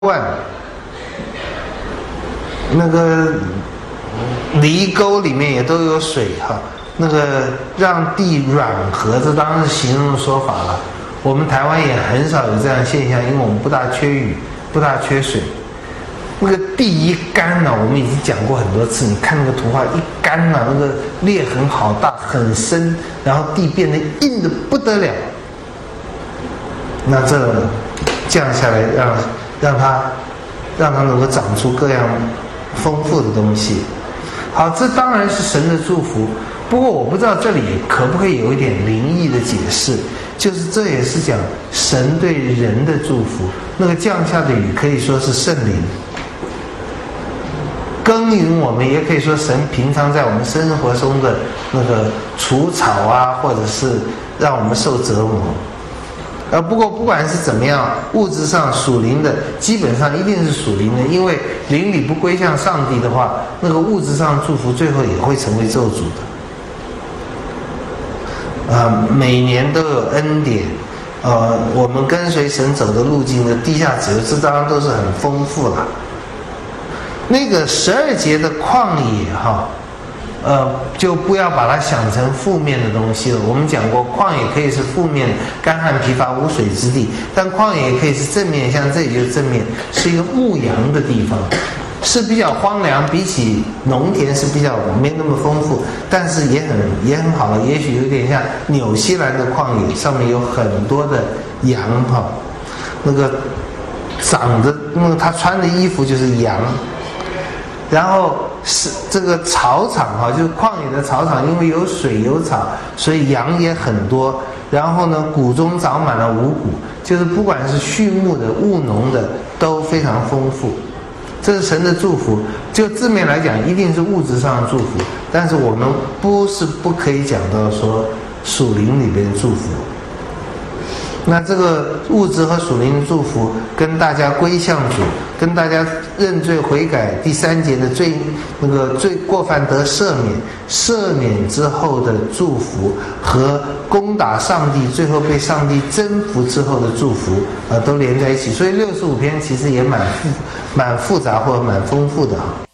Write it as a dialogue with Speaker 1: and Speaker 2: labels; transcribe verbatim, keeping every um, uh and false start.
Speaker 1: 万，那个犁沟里面也都有水哈。那个让地软和，这当然是形容的说法了。我们台湾也很少有这样的现象，因为我们不大缺雨，不大缺水。那个地一干呢，我们已经讲过很多次。你看那个图画一干了，那个裂痕好大，很深，然后地变得硬的不得了。那这降下来让。让它让它能够长出各样丰富的东西。好，这当然是神的祝福。不过我不知道这里可不可以有一点灵异的解释，就是这也是讲神对人的祝福。那个降下的雨可以说是圣灵耕耘我们，也可以说神平常在我们生活中的那个除草啊，或者是让我们受折磨。呃，不过不管是怎么样，物质上属灵的基本上一定是属灵的，因为灵里不归向上帝的话，那个物质上祝福最后也会成为咒诅的。呃，每年都有恩典，呃，我们跟随神走的路径的地下指这当然都是很丰富了。那个十二节的旷野哈。呃，就不要把它想成负面的东西了。我们讲过，旷野可以是负面、干旱疲乏、无水之地，但旷野也可以是正面，像这里就是正面，是一个牧羊的地方，是比较荒凉，比起农田是比较没那么丰富，但是也很也很好了。也许有点像纽西兰的旷野，上面有很多的羊哈，那个长的那个他穿的衣服就是羊。然后是这个草场哈，就是旷野的草场，因为有水有草，所以羊也很多。然后呢，谷中长满了五谷，就是不管是畜牧的、务农的都非常丰富。这是神的祝福，就字面来讲，一定是物质上的祝福。但是我们不是不可以讲到说属灵里边的祝福。那这个物质和属灵的祝福跟大家归向主，跟大家认罪悔改，第三节的罪那个罪过犯得赦免，赦免之后的祝福和攻打上帝最后被上帝征服之后的祝福啊、呃，都连在一起。所以六十五篇其实也蛮复蛮复杂或者蛮丰富的。